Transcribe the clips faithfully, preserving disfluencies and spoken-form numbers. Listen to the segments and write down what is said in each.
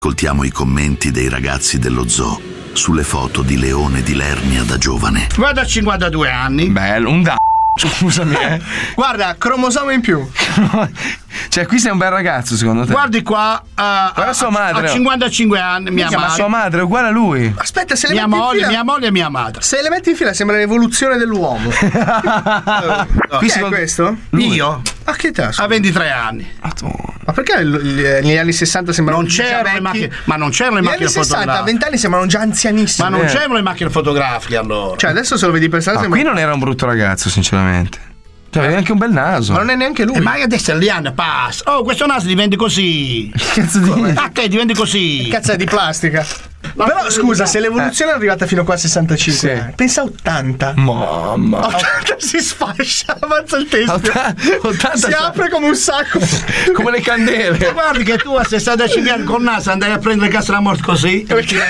Ascoltiamo i commenti dei ragazzi dello zoo sulle foto di Leone di Lernia da giovane. Guarda, cinquantadue anni. Bello, un da... Scusami, eh. Guarda, cromosomo in più. Cioè, qui sei un bel ragazzo, secondo te? Guardi qua, uh, Guarda sua madre. a cinquantacinque anni, mia Minchia, madre. Ma sua madre è uguale a lui. Aspetta, se le Mia metti moglie, in fila, mia moglie e mia madre. se le metti in fila sembra l'evoluzione dell'uomo. Qui Chi è secondo- questo? Io, A che età? a ventitré anni. Ma perché l- l- negli anni sessanta sembrano Non c'erano le vecchi? macchine, ma non c'erano le Negli macchine anni sessanta, a fotografiche. venti anni sembrano già anzianissimi. Ma non Eh. c'erano le macchine fotografiche allora. Cioè, adesso se lo vedi per strada Ma sembra... qui non era un brutto ragazzo, sinceramente. Cioè, aveva anche un bel naso. Ma non è neanche lui. Eh, ma adesso gli anni passa. Oh, questo naso diventi così. Che cazzo di... A te diventi così. Cazzo è di plastica. Però scusa, se l'evoluzione è arrivata fino qua a sessantacinque, Sì. eh, pensa a ottanta. Mamma. ottanta si sfascia, avanza il teschio. Otta- ottanta Si apre come un sacco. come le candele. Guardi che tu a sessantacinque anni con naso andai a prendere il cazzo della morte così.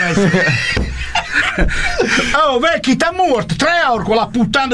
Oh, vecchi, t'ha morto tre euro con la puttana.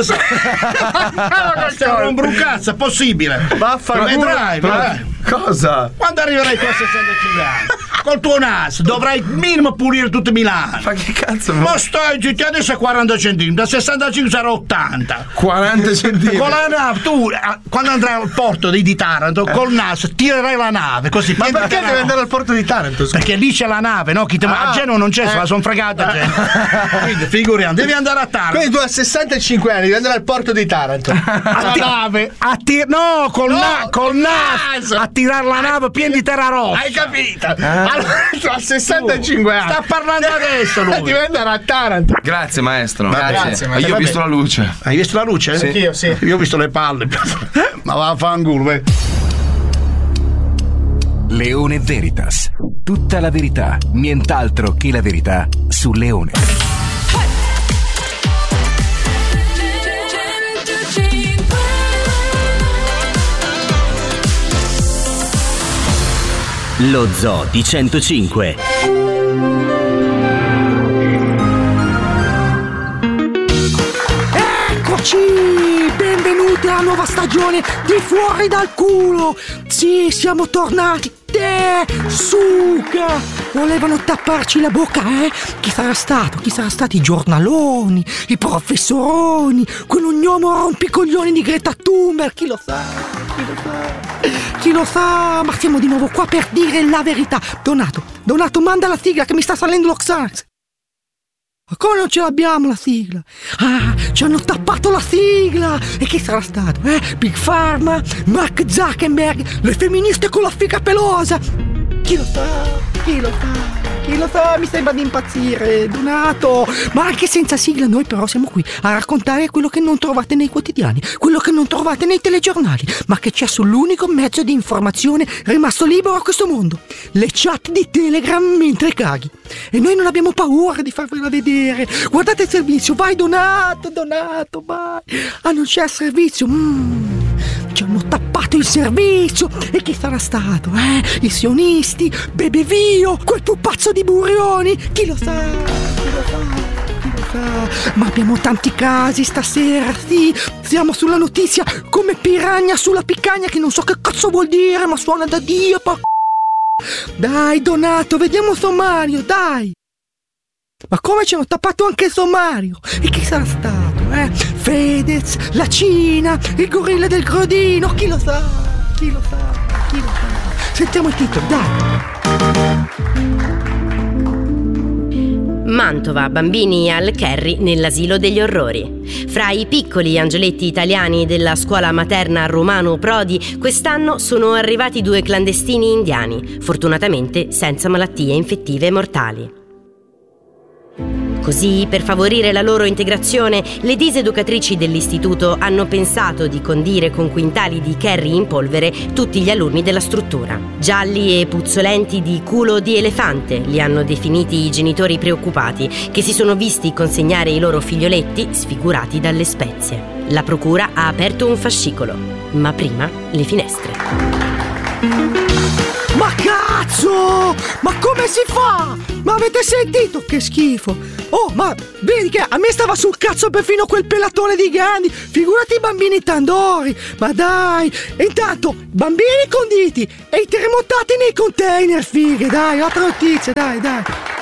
Non brucazza, è possibile. Vaffanculo. Vedrai, vedrai. Cosa? Quando arriverai tu a sessantacinque anni, col tuo naso dovrai minimo pulire tutto Milano. Ma che cazzo? Ma stai zitti, adesso è quaranta centimetri, da sessantacinque sarà ottanta. quaranta centimetri. Con la nave, tu eh, quando andrai al porto di, di Taranto, col naso tirerai la nave così. Ma piena perché terra- deve andare al porto di Taranto? scusa? Perché lì c'è la nave, no? Chi te- Ah. a Genova non c'è, se la son fregata. Genova. Quindi figuriamo, devi andare a Taranto. Quindi tu a sessantacinque anni devi andare al porto di Taranto. A ti- nave. a ti- no, col, No, na- col col naso a tirare la nave piena di terra rossa. Hai capito? Allora, tu a sessantacinque anni Sta parlando adesso lui. devi andare a Taranto. Grazie, maestro. grazie, Ma io ho vabbè. visto la luce. Hai visto la luce? Sì. Anch'io, sì. Io ho visto le palle. Ma va a fanculo, beh. Leone Veritas. Tutta la verità, nient'altro che la verità su Leone. Lo Zoo di centocinque. Eccoci! Benvenuti alla nuova stagione di Fuori dal culo! Sì, siamo tornati! Te, suca! Volevano tapparci la bocca, eh? Chi sarà stato? Chi sarà stati i giornaloni, i professoroni, quell'ognomo rompicoglioni di Greta Thunberg? Chi lo sa? Chi lo sa? Chi lo sa? Ma siamo di nuovo qua per dire la verità. Donato, Donato, manda la sigla che mi sta salendo lo Xanax. Ma come non ce l'abbiamo la sigla? Ah, ci hanno tappato la sigla! E chi sarà stato? Eh? Big Pharma? Mark Zuckerberg? Le femministe con la figa pelosa? Chi lo sa? Chi lo sa? Chi lo sa? Mi sembra di impazzire, Donato! Ma anche senza sigla noi però siamo qui a raccontare quello che non trovate nei quotidiani, quello che non trovate nei telegiornali, ma che c'è sull'unico mezzo di informazione rimasto libero a questo mondo: le chat di Telegram mentre caghi. E noi non abbiamo paura di farvela vedere. Guardate il servizio, vai Donato, Donato, vai. Ah, non c'è il servizio. Mm. Ci hanno tappato il servizio. E chi sarà stato, eh? I sionisti, Bebevio, quel pupazzo di Burioni. Chi lo sa? Chi lo sa? Chi lo sa? Ma abbiamo tanti casi stasera, sì. Siamo sulla notizia come piranha sulla piccagna, che non so che cazzo vuol dire, ma suona da Dio, porco. Dai Donato, vediamo il sommario, dai! Ma come ci hanno tappato anche il sommario? E chi sarà stato, eh? Fedez, la Cina, il gorilla del Grodino, chi lo sa? Chi lo sa? Chi lo sa? Sentiamo il titolo, dai! Mantova, bambini al Kerry nell'asilo degli orrori. Fra i piccoli angioletti italiani della scuola materna Romano Prodi, quest'anno sono arrivati due clandestini indiani, fortunatamente senza malattie infettive mortali. Così, per favorire la loro integrazione, le diseducatrici dell'istituto hanno pensato di condire con quintali di curry in polvere tutti gli alunni della struttura. Gialli e puzzolenti di culo di elefante li hanno definiti i genitori preoccupati, che si sono visti consegnare i loro figlioletti sfigurati dalle spezie. La procura ha aperto un fascicolo, ma prima le finestre. Ma cazzo! cazzo! Ma come si fa? Ma avete sentito? Che schifo! Oh, ma vedi che a me stava sul cazzo perfino quel pelatone di Gandhi. Figurati i bambini tandori. Ma dai! E intanto, bambini conditi e i terremotati nei container, fighe. Dai, altra notizia, dai, dai.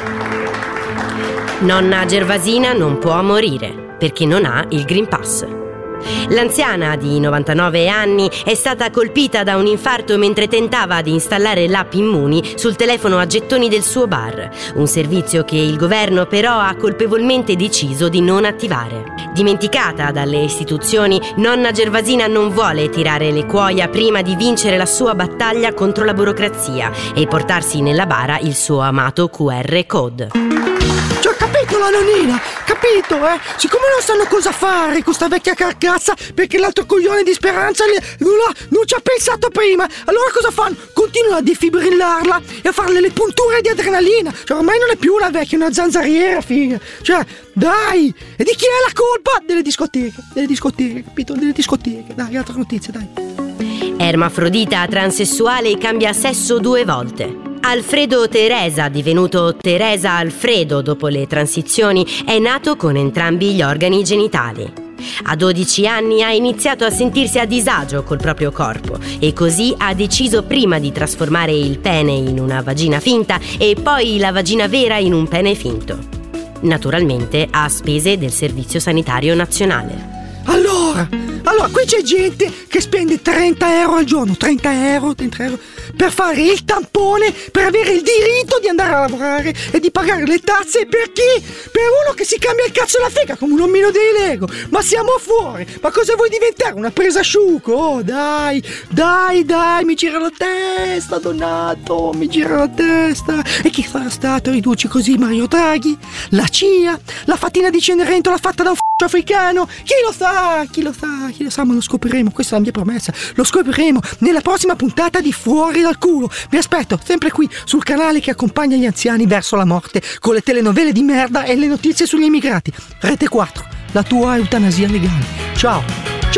Nonna Gervasina non può morire perché non ha il Green Pass. L'anziana di novantanove anni è stata colpita da un infarto mentre tentava di installare l'app Immuni sul telefono a gettoni del suo bar, un servizio che il governo però ha colpevolmente deciso di non attivare. Dimenticata dalle istituzioni, nonna Gervasina non vuole tirare le cuoia prima di vincere la sua battaglia contro la burocrazia e portarsi nella bara il suo amato Q R code. Ci ho capito la nonnina, capito, eh? Siccome non sanno cosa fare con sta vecchia carcazza, perché l'altro coglione di Speranza le, non, ha, non ci ha pensato prima, allora cosa fanno? Continuano a defibrillarla e a farle le punture di adrenalina. Cioè ormai non è più una vecchia, una zanzariera, figa. Cioè, dai! E di chi è la colpa? Delle discoteche, delle discoteche, capito? Delle discoteche. Dai, altra notizia, dai. Ermafrodita transessuale cambia sesso due volte. Alfredo Teresa, divenuto Teresa Alfredo dopo le transizioni, è nato con entrambi gli organi genitali. A dodici anni ha iniziato a sentirsi a disagio col proprio corpo e così ha deciso prima di trasformare il pene in una vagina finta e poi la vagina vera in un pene finto. Naturalmente a spese del Servizio Sanitario Nazionale. Allora, allora, qui c'è gente che spende trenta euro al giorno, trenta euro, trenta euro, per fare il tampone, per avere il diritto di andare a lavorare e di pagare le tasse per chi? Per uno che si cambia il cazzo la figa come un omino dei Lego. Ma siamo fuori, ma cosa vuoi diventare? Una presa asciugo? Oh, dai, dai, dai, mi gira la testa, Donato, mi gira la testa. E chi sarà stato a ridurci così? Mario Draghi? La C I A? La fatina di Cenerentola fatta da un f***o africano? Chi lo sa? Chi lo sa? Chi lo sa? Ma lo scopriremo, questa è la mia promessa. Lo scopriremo nella prossima puntata di Fuori dal culo. Vi aspetto sempre qui sul canale che accompagna gli anziani verso la morte con le telenovele di merda e le notizie sugli immigrati. Rete quattro, la tua eutanasia legale. Ciao.